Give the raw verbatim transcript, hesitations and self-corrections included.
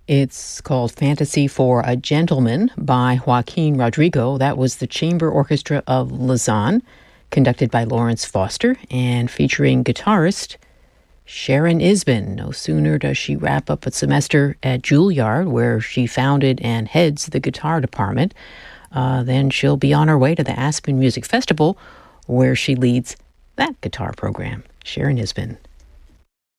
It's called Fantasy for a Gentleman by Joaquin Rodrigo. That was the Chamber Orchestra of Lausanne, conducted by Lawrence Foster and featuring guitarist Sharon Isbin. No sooner does she wrap up a semester at Juilliard, where she founded and heads the guitar department, uh, then she'll be on her way to the Aspen Music Festival, where she leads that guitar program. Sharon Isbin.